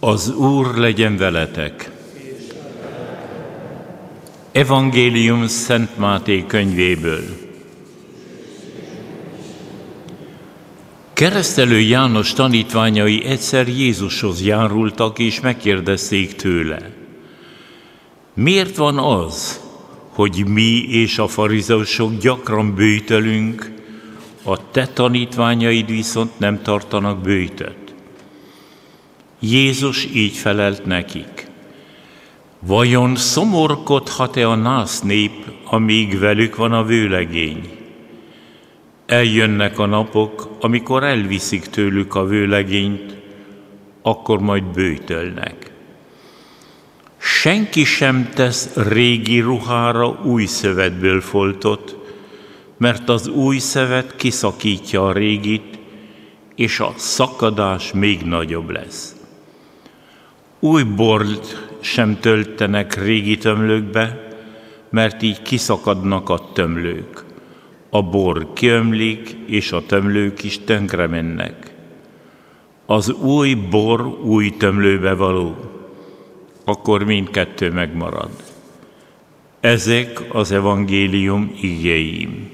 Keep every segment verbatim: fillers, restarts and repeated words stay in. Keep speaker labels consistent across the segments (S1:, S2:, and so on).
S1: Az Úr legyen veletek! Evangélium Szent Máté könyvéből. Keresztelő János tanítványai egyszer Jézushoz járultak, és megkérdezték tőle: miért van az, hogy mi és a farizeusok gyakran böjtölünk, a te tanítványaid viszont nem tartanak böjtöt? Jézus így felelt nekik: vajon szomorkodhat-e a nász nép, amíg velük van a vőlegény? Eljönnek a napok, amikor elviszik tőlük a vőlegényt, akkor majd böjtölnek. Senki sem tesz régi ruhára új szövetből foltot, mert az új szövet kiszakítja a régit, és a szakadás még nagyobb lesz. Új bort sem töltenek régi tömlőkbe, mert így kiszakadnak a tömlők. A bor kiömlik, és a tömlők is tönkre mennek. Az új bor új tömlőbe való, akkor mindkettő megmarad. Ezek az evangélium igéim.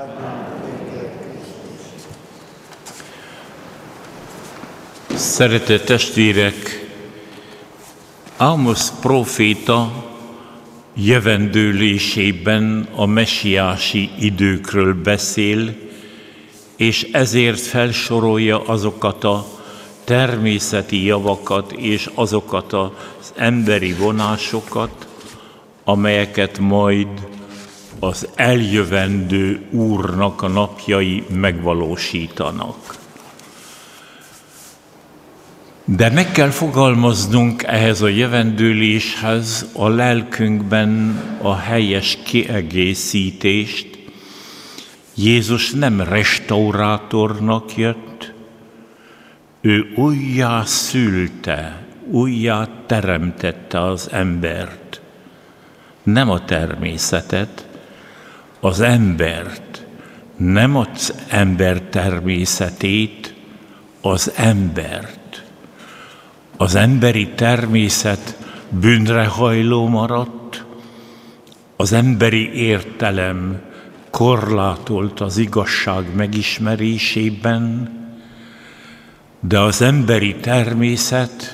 S1: Szeretett testvérek, Ámosz próféta jövendőlésében a messiási időkről beszél, és ezért felsorolja azokat a természeti javakat és azokat az emberi vonásokat, amelyeket majd az eljövendő Úrnak a napjai megvalósítanak. De meg kell fogalmaznunk ehhez a jövendőléshez a lelkünkben a helyes kiegészítést. Jézus nem restaurátornak jött, ő újjá szülte, újjá teremtette az embert. Nem a természetet, az embert, nem az ember természetét, az embert. Az emberi természet bűnre hajló maradt, az emberi értelem korlátolt az igazság megismerésében, de az emberi természet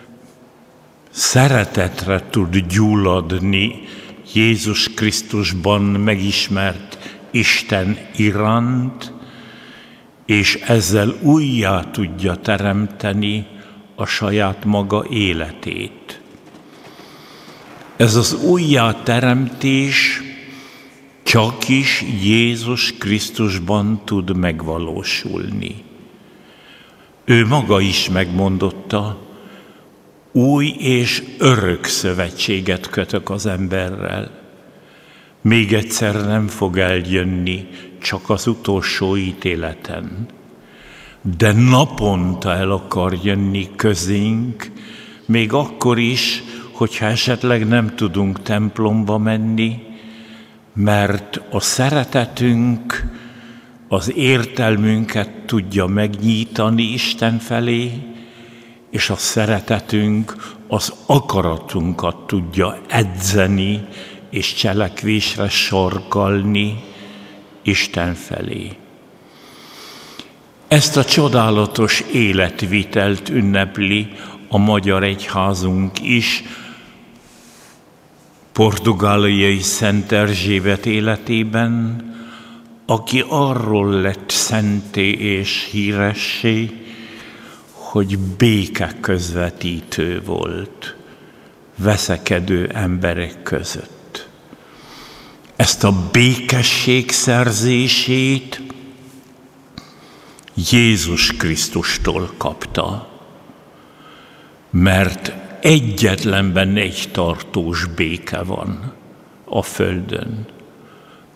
S1: szeretetre tud gyulladni Jézus Krisztusban megismert Isten iránt, és ezzel újjá tudja teremteni a saját maga életét. Ez az újjáteremtés csak is Jézus Krisztusban tud megvalósulni. Ő maga is megmondotta: új és örök szövetséget kötök az emberrel. Még egyszer nem fog eljönni, csak az utolsó ítéleten. De naponta el akar jönni közénk, még akkor is, hogyha esetleg nem tudunk templomba menni, mert a szeretetünk az értelmünket tudja megnyitani Isten felé, és a szeretetünk az akaratunkat tudja edzeni és cselekvésre sarkalni Isten felé. Ezt a csodálatos életvitelt ünnepli a magyar egyházunk is, portugáliai Szent Erzsébet életében, aki arról lett szenté és híressé, hogy béke közvetítő volt veszekedő emberek között. Ezt a békesség szerzését Jézus Krisztustól kapta, mert egyetlenben egy tartós béke van a földön.